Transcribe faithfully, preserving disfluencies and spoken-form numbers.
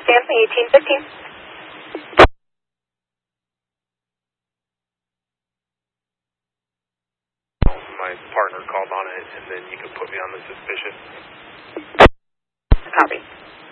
Stanley, eighteen fifteen. My partner called on it, and then you can put me on the suspicious. Copy.